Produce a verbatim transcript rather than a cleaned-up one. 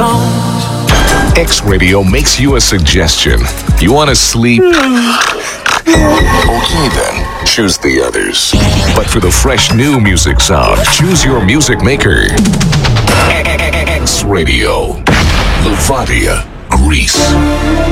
songs. X Radio makes you a suggestion. You want to sleep? Okay then, choose the others. But for the fresh new music sound, choose your music maker. X Radio, Levadia, Greece.